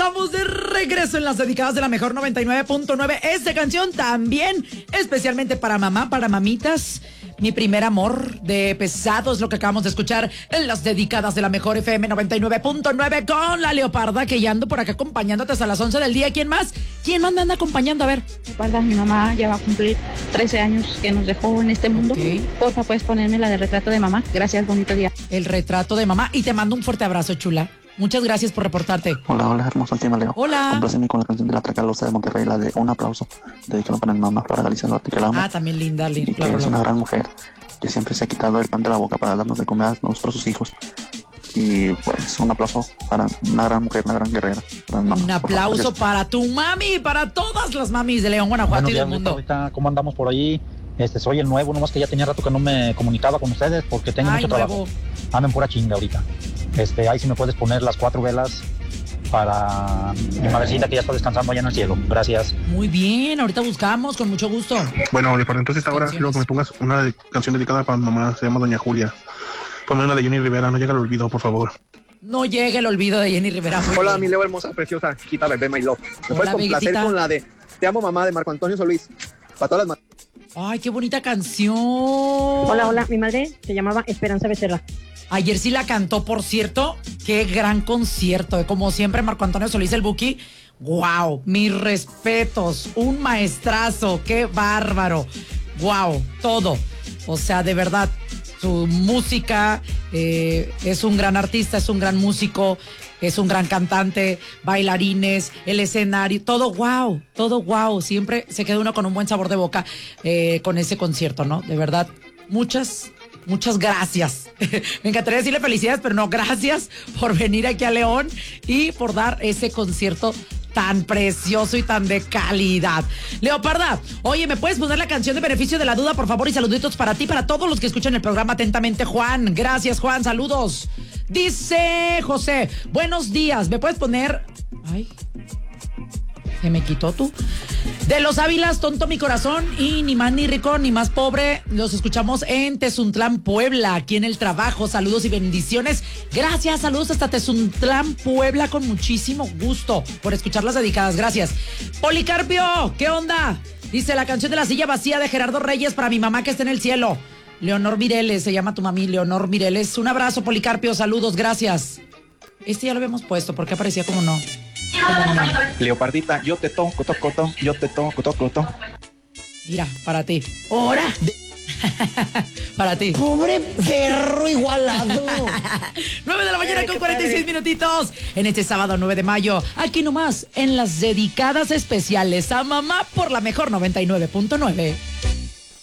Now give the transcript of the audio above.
estamos de regreso en las dedicadas de la mejor 99.9. Esta canción también especialmente para mamá, para mamitas. Mi primer amor de Pesado es lo que acabamos de escuchar en las dedicadas de la mejor FM 99.9 con la Leoparda, que ya ando por acá acompañándote hasta las 11 del día. ¿Quién más? ¿Quién más me anda acompañando? A ver. Leoparda, mi mamá ya va a cumplir 13 años que nos dejó en este mundo. Okay. Porfa, puedes ponerme la de retrato de mamá. Gracias, bonito día. El retrato de mamá. Y te mando un fuerte abrazo, chula. Muchas gracias por reportarte. Hola, hermosa última Leo. Hola. Compláceme con la canción de la Tracalosa de Monterrey, la de Un Aplauso, dedicado para mi mamá, para Galicia Norte, que la amo. Ah, también linda. Y que es una gran mujer, que siempre se ha quitado el pan de la boca para darnos de comer a nosotros, sus hijos. Y pues un aplauso para una gran mujer, una gran guerrera. Un aplauso para tu mami, para todas las mamis de León, Guanajuato y del mundo. Ahorita, ¿cómo andamos por ahí? Soy el nuevo, nomás que ya tenía rato que no me comunicaba con ustedes porque tengo mucho trabajo. Ando en pura chinga ahorita. Ahí si me puedes poner las 4 velas para mi madrecita que ya está descansando allá en el cielo. Gracias. Muy bien, ahorita buscamos, con mucho gusto. Bueno, entonces ahora quiero que me pongas una canción dedicada para mi mamá, se llama Doña Julia. Ponme una de Jenny Rivera, no llega al olvido, por favor. No llegue el olvido de Jenny Rivera. Hola, mi Leo hermosa, preciosa, chiquita, bebé, my love. ¿Me puedes complacer con la de Te amo, mamá, de Marco Antonio Solís? Para todas las Ay, qué bonita canción. Hola, mi madre se llamaba Esperanza Becerra. Ayer sí la cantó, por cierto. Qué gran concierto. Como siempre, Marco Antonio Solís, el Buki. Wow, mis respetos. Un maestrazo. Qué bárbaro. Wow, todo. O sea, de verdad, su música, es un gran artista, es un gran músico, es un gran cantante, bailarines, el escenario, todo wow. Siempre se queda uno con un buen sabor de boca con ese concierto, ¿no? De verdad, muchas gracias. Me encantaría decirle felicidades, pero no, gracias por venir aquí a León y por dar ese concierto tan precioso y tan de calidad. Leoparda, oye, ¿me puedes poner la canción de Beneficio de la Duda, por favor? Y saluditos para ti, para todos los que escuchan el programa atentamente. Juan, gracias, Juan, saludos. Dice José, buenos días, ¿me puedes poner? Ay, se me quitó tú. De Los Ávilas, Tonto mi corazón, y ni más ni rico ni más pobre. Los escuchamos en Tezuntlán, Puebla, aquí en el trabajo. Saludos y bendiciones. Gracias, saludos hasta Tezuntlán, Puebla, con muchísimo gusto por escuchar las dedicadas. Gracias. Policarpio, ¿qué onda? Dice la canción de La Silla Vacía de Gerardo Reyes para mi mamá que está en el cielo. Leonor Mireles, se llama tu mami, Leonor Mireles. Un abrazo, Policarpio, saludos, gracias. Ya lo habíamos puesto, porque aparecía como no. Leopardita, yo te toco, yo te toco. Mira, para ti. ¡Hora! Para ti. Pobre perro igualado. 9 de la mañana con 46 minutitos. En este sábado 9 de mayo, aquí nomás, en las dedicadas especiales a mamá por la mejor 99.9.